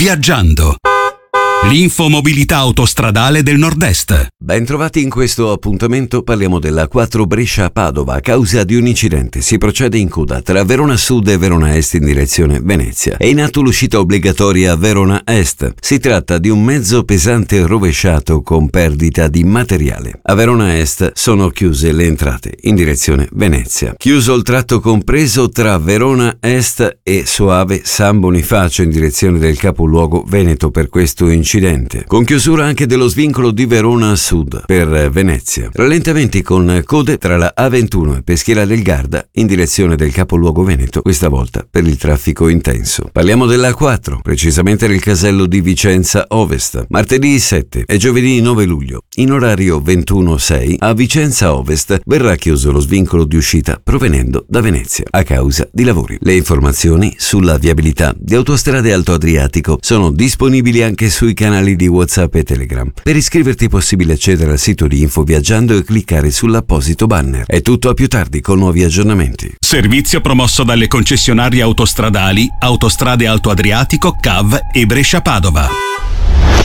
Viaggiando. L'infomobilità autostradale del Nord-Est. Bentrovati in questo appuntamento, parliamo della 4 Brescia-Padova. A causa di un incidente si procede in coda tra Verona Sud e Verona Est in direzione Venezia. È in atto l'uscita obbligatoria a Verona Est. Si tratta di un mezzo pesante rovesciato con perdita di materiale. A Verona Est sono chiuse le entrate in direzione Venezia. Chiuso il tratto compreso tra Verona Est e Soave San Bonifacio in direzione del capoluogo veneto per questo incidente, con chiusura anche dello svincolo di Verona Sud per Venezia. Rallentamenti con code tra la A21 e Peschiera del Garda in direzione del capoluogo veneto, questa volta per il traffico intenso. Parliamo della A4, precisamente del casello di Vicenza Ovest. Martedì 7 e giovedì 9 luglio, in orario 21:06, a Vicenza Ovest verrà chiuso lo svincolo di uscita provenendo da Venezia a causa di lavori. Le informazioni sulla viabilità di Autostrade Alto Adriatico sono disponibili anche sui canali di WhatsApp e Telegram. Per iscriverti è possibile accedere al sito di Info Viaggiando e cliccare sull'apposito banner. È tutto, a più tardi con nuovi aggiornamenti. Servizio promosso dalle concessionarie autostradali Autostrade Alto Adriatico, CAV e Brescia Padova.